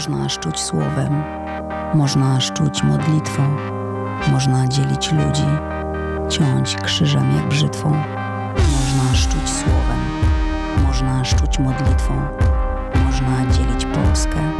Można szczuć słowem, można szczuć modlitwą, można dzielić ludzi, ciąć krzyżem jak brzytwą. Można szczuć słowem, można szczuć modlitwą, można dzielić Polskę,